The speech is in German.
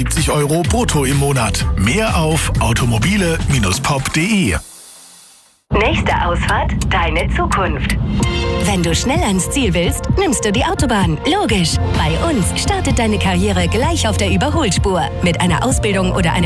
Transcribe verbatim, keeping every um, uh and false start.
siebzig Euro brutto im Monat. Mehr auf automobile Bindestrich pop punkt de. Nächste Ausfahrt, deine Zukunft. Wenn du schnell ans Ziel willst, nimmst du die Autobahn. Logisch. Bei uns startet deine Karriere gleich auf der Überholspur. Mit einer Ausbildung oder einem